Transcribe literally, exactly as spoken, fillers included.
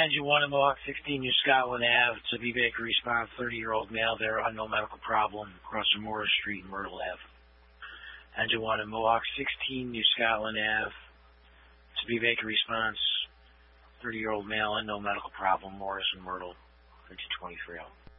Engine one in Mohawk sixteen, New Scotland Avenue. To be Baker response, thirty-year-old male there, unknown medical problem, across from Morris Street and Myrtle Avenue. Engine one in Mohawk sixteen, New Scotland Avenue. To be Baker response, thirty-year-old male, unknown medical problem, Morris and Myrtle, thirty-two twenty-three.